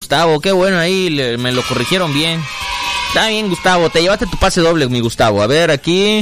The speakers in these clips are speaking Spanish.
Gustavo, qué bueno, ahí me lo corrigieron bien. Está bien, Gustavo, te llevaste tu pase doble, mi Gustavo. A ver, aquí.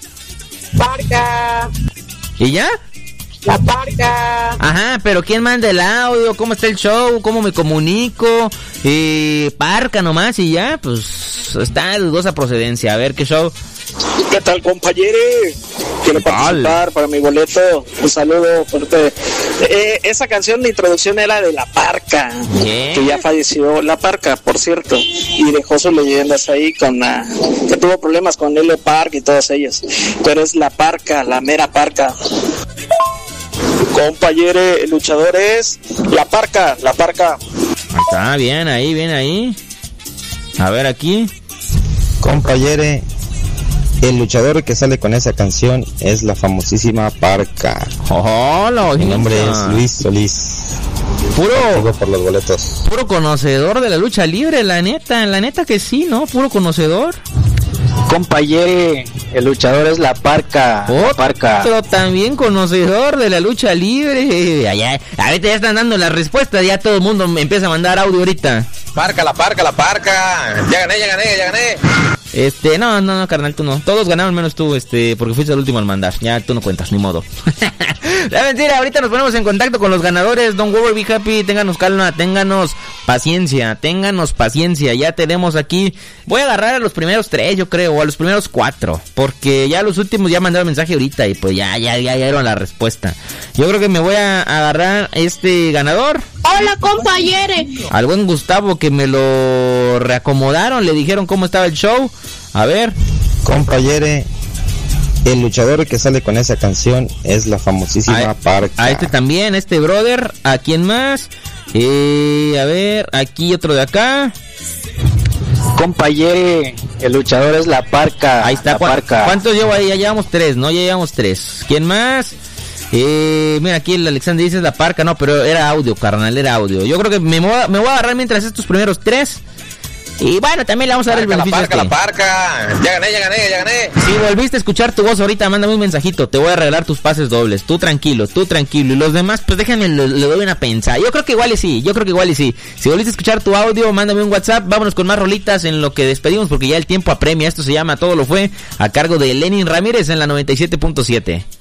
Parca. ¿Y ya? La Parca. Ajá, pero ¿quién manda el audio? ¿Cómo está el show? ¿Cómo me comunico? Parca nomás y ya, pues está de dudosa procedencia. A ver, ¿qué show? ¿Qué tal, compañero? Quiero participar para mi boleto. Un saludo fuerte. Esa canción de introducción era de La Parca, que ya falleció. La Parca, por cierto, y dejó sus leyendas ahí con que tuvo problemas con Lele Park y todos ellos. Pero es La Parca, la mera Parca. Compañero, el luchador es La Parca, La Parca. Está bien ahí, bien ahí. A ver aquí. Compañero, el luchador que sale con esa canción es la famosísima Parca. Hola, mi nombre es Luis Solís. Puro por los boletos. Puro conocedor de la lucha libre, la neta que sí, ¿no? Puro conocedor. Compañero, el luchador es La Parca. La Parca. Pero también conocedor de la lucha libre. Ahorita ya están dando las respuestas, ya todo el mundo me empieza a mandar audio ahorita. Parca, La Parca, La Parca. Ya gané. No, carnal, tú no. Todos ganaron menos tú, porque fuiste el último al mandar. Ya tú no cuentas, ni modo. La mentira, ahorita nos ponemos en contacto con los ganadores. Don't worry, be happy. Ténganos calma, ténganos paciencia. Ya tenemos aquí. Voy a agarrar a los primeros 3, yo creo, o a los primeros 4. Porque ya los últimos ya mandaron mensaje ahorita y pues ya dieron la respuesta. Yo creo que me voy a agarrar este ganador. Hola, compañero. Al buen Gustavo, que me lo reacomodaron, le dijeron cómo estaba el show. A ver. Compañero, el luchador que sale con esa canción es la famosísima Parca. A este también, brother. ¿A quién más? A ver, aquí otro de acá. Compañero, el luchador es La Parca. Ahí está. ¿Cuántos llevo ahí? Ya llevamos 3, ¿no? Ya llevamos 3. ¿Quién más? Mira, aquí el Alexander dice La Parca. No, pero era audio, carnal, era audio. Yo creo que me voy a agarrar mientras estos primeros 3. Y bueno, también le vamos a dar el beneficio. La Parca. Ya gané. Si volviste a escuchar tu voz ahorita, mándame un mensajito. Te voy a regalar tus pases dobles. Tú tranquilo. Y los demás, pues déjenme, le doy una pensada. Yo creo que igual y sí. Si volviste a escuchar tu audio, mándame un WhatsApp. Vámonos con más rolitas en lo que despedimos, porque ya el tiempo apremia. Esto se llama Todo lo Fue, a cargo de Lenin Ramírez en la 97.7.